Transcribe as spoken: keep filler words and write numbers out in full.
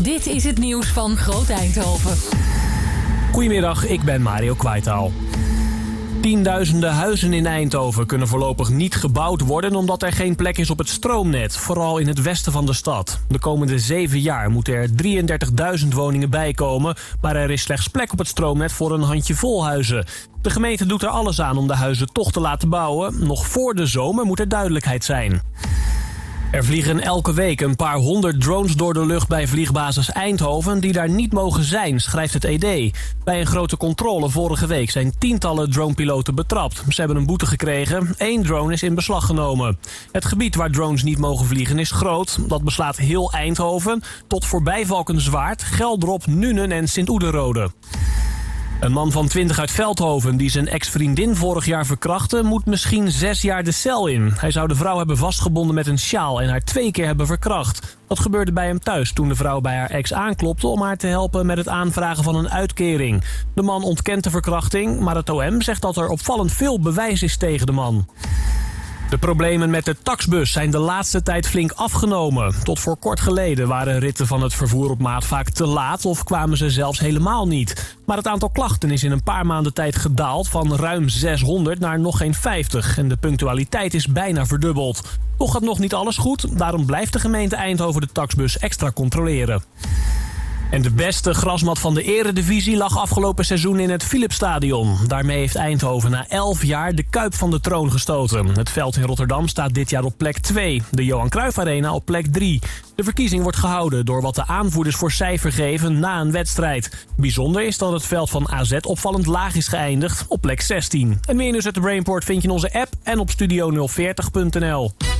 Dit is het nieuws van Groot Eindhoven. Goedemiddag, ik ben Mario Kwaitaal. Tienduizenden huizen in Eindhoven kunnen voorlopig niet gebouwd worden omdat er geen plek is op het stroomnet, vooral in het westen van de stad. De komende zeven jaar moeten er drieëndertigduizend woningen bijkomen, maar er is slechts plek op het stroomnet voor een handjevol huizen. De gemeente doet er alles aan om de huizen toch te laten bouwen. Nog voor de zomer moet er duidelijkheid zijn. Er vliegen elke week een paar honderd drones door de lucht bij vliegbasis Eindhoven die daar niet mogen zijn, schrijft het E D. Bij een grote controle vorige week zijn tientallen dronepiloten betrapt. Ze hebben een boete gekregen. Eén drone is in beslag genomen. Het gebied waar drones niet mogen vliegen is groot. Dat beslaat heel Eindhoven tot voorbij Valkenswaard, Geldrop, Nuenen en Sint-Oederode. Een man van twintig uit Veldhoven die zijn ex-vriendin vorig jaar verkrachtte, moet misschien zes jaar de cel in. Hij zou de vrouw hebben vastgebonden met een sjaal en haar twee keer hebben verkracht. Dat gebeurde bij hem thuis toen de vrouw bij haar ex aanklopte om haar te helpen met het aanvragen van een uitkering. De man ontkent de verkrachting, maar het O M zegt dat er opvallend veel bewijs is tegen de man. De problemen met de taxbus zijn de laatste tijd flink afgenomen. Tot voor kort geleden waren ritten van het vervoer op maat vaak te laat of kwamen ze zelfs helemaal niet. Maar het aantal klachten is in een paar maanden tijd gedaald van ruim zeshonderd naar nog geen vijftig. En de punctualiteit is bijna verdubbeld. Toch gaat nog niet alles goed, daarom blijft de gemeente Eindhoven de taxbus extra controleren. En de beste grasmat van de eredivisie lag afgelopen seizoen in het Philipsstadion. Daarmee heeft Eindhoven na elf jaar de Kuip van de troon gestoten. Het veld in Rotterdam staat dit jaar op plek twee. De Johan Cruijff Arena op plek drie. De verkiezing wordt gehouden door wat de aanvoerders voor cijfer geven na een wedstrijd. Bijzonder is dat het veld van A Z opvallend laag is geëindigd op plek zestien. En meer nieuws uit de Brainport vind je in onze app en op studio nul veertig punt n l.